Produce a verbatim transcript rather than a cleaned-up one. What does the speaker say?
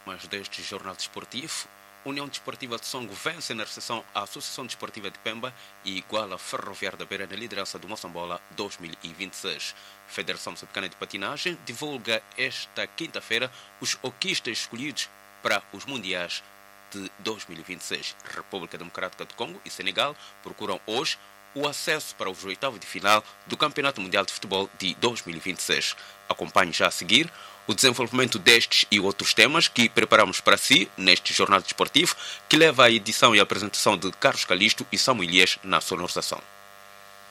temas deste jornal desportivo. União Desportiva de Songo vence na recepção à Associação Desportiva de Pemba e iguala a Ferroviária da Beira na liderança do Moçambola dois mil e vinte e seis. Federação Moçambicana de Patinagem divulga esta quinta-feira os hoquistas escolhidos para os Mundiais de dois mil e vinte e seis. República Democrática do Congo e Senegal procuram hoje o acesso para os oitavos de final do Campeonato Mundial de Futebol de dois mil e vinte e seis. Acompanhe já a seguir o desenvolvimento destes e outros temas que preparamos para si neste jornal desportivo, que leva a edição e a apresentação de Carlos Calisto e Samuel Elias na sonorização.